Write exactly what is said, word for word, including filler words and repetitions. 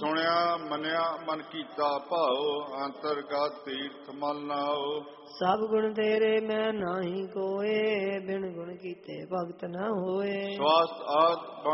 ਸੁਣਿਆ ਮੰਨਿਆ ਮਨ ਕੀਤਾ ਭਾਉ, ਅੰਤਰਗਤ ਤੀਰਥ ਮਲ ਨਾਉ। ਸਭ ਗੁਣ ਤੇਰੇ ਮੈਂ ਨਾਹੀ ਕੋਏ, ਬਿਨ ਗੁਣ ਕੀਤੇ ਭਗਤ ਨ ਹੋਏ। ਸਵਾਸਤ ਆਦ